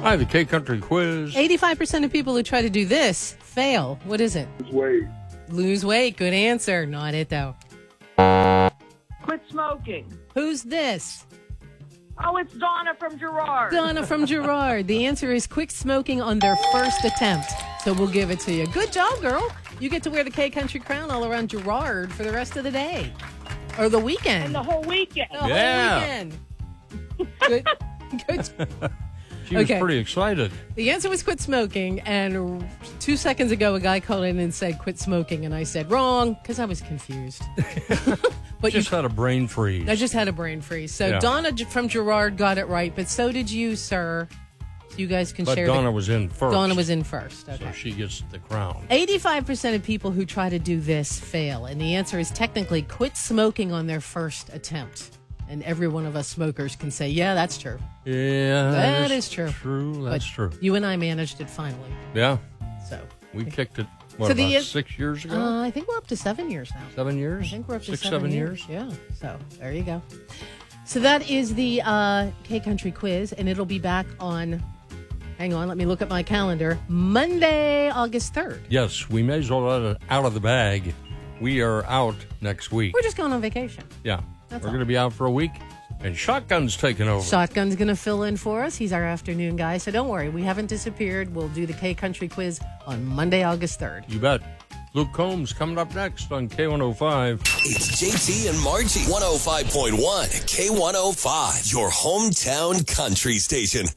Hi, the K-Country Quiz. 85% of people who try to do this fail. What is it? Lose weight. Lose weight. Good answer. Not it, though. Quit smoking. Who's this? Oh, it's Donna from Girard. Donna from Girard. The answer is quit smoking on their first attempt. So we'll give it to you. Good job, girl. You get to wear the K-Country crown all around Girard for the rest of the day. Or the weekend. And the whole weekend. The whole weekend. Good. She was pretty excited. The answer was quit smoking, and 2 seconds ago, a guy called in and said quit smoking, and I said wrong because I was confused. But Just had a brain freeze. I just had a brain freeze. So Yeah. Donna from Girard got it right, but so did you, sir. So you guys can But share. Donna was in first. Donna was in first. Okay. So she gets the crown. 85% of people who try to do this fail, and the answer is technically quit smoking on their first attempt. And every one of us smokers can say, yeah, that's true. Yeah. That is true. That's true. You and I managed it finally. Yeah. So We kicked it, So about the- 6 years ago? I think we're up to 7 years now. 7 years? I think we're up to 6, 7 years. Yeah. So there you go. So that is the K-Country quiz, and it'll be back on, hang on, let me look at my calendar, Monday, August 3rd. Yes, we may as well let it out of the bag. We are out next week. We're just going on vacation. Yeah. That's We're all. going to be out for a week, and Shotgun's taking over. Shotgun's going to fill in for us. He's our afternoon guy, so don't worry. We haven't disappeared. We'll do the K-Country quiz on Monday, August 3rd. You bet. Luke Combs coming up next on K105. It's JT and Margie. 105.1 K105, your hometown country station.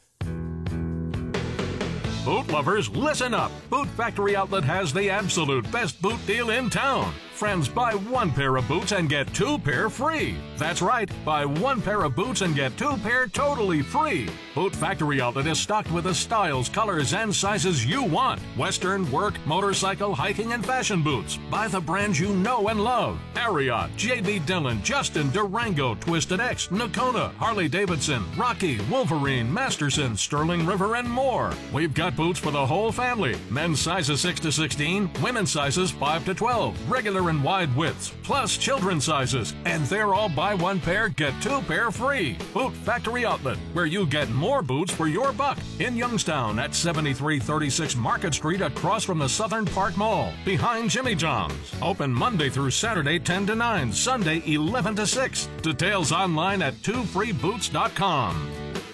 Boot lovers, listen up. Boot Factory Outlet has the absolute best boot deal in town. Friends, buy one pair of boots and get 2 pair free. That's right, buy one pair of boots and get 2 pair totally free. Boot Factory Outlet is stocked with the styles, colors, and sizes you want. Western, work, motorcycle, hiking, and fashion boots. Buy the brands you know and love. Ariat, J.B. Dillon, Justin, Durango, Twisted X, Nakona, Harley-Davidson, Rocky, Wolverine, Masterson, Sterling River, and more. We've got boots for the whole family. Men's sizes 6 to 16, women's sizes 5 to 12, regular and wide widths, plus children's sizes. And they're all buy one pair, get 2 pair free. Boot Factory Outlet, where you get more boots for your buck. In Youngstown at 7336 Market Street across from the Southern Park Mall. Behind Jimmy John's. Open Monday through Saturday 10 to 9, Sunday 11 to 6. Details online at twofreeboots.com.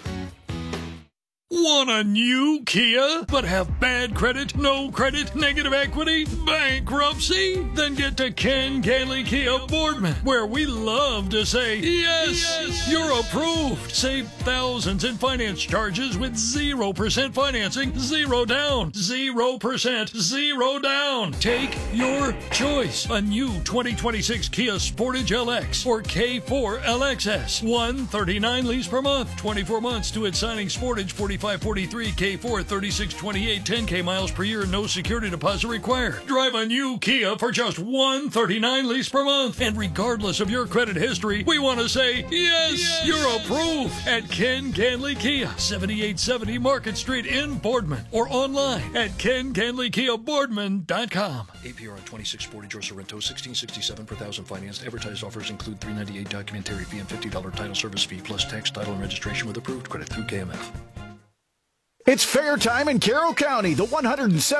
Want a new Kia, but have bad credit, no credit, negative equity, bankruptcy? Then get to Ken Ganley Kia Boardman, where we love to say, yes, you're approved. Save thousands in finance charges with 0% financing, 0 down, 0%, 0 down. Take your choice. A new 2026 Kia Sportage LX or K4 LXS. $139 lease per month, 24 months to its signing. Sportage 4543, K4 3628, 10K miles per year, no security deposit required. Drive a new Kia for just $139 lease per month. And regardless of your credit history, we want to say, yes, you're approved at Ken Ganley Kia, 7870 Market Street in Boardman, or online at KenGanleyKiaBoardman.com. APR on 26 Sportage or Sorrento, $16.67 per thousand financed. Advertised offers include $398 documentary fee and $50 title service fee, plus tax, title, and registration with approved credit through KMF. It's fair time in Carroll County. The 107